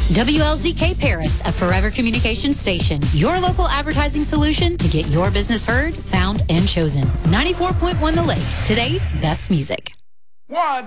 WLZK Paris, a Forever Communications station. Your local advertising solution to get your business heard, found, and chosen. 94.1 The Lake. Today's best music. 1,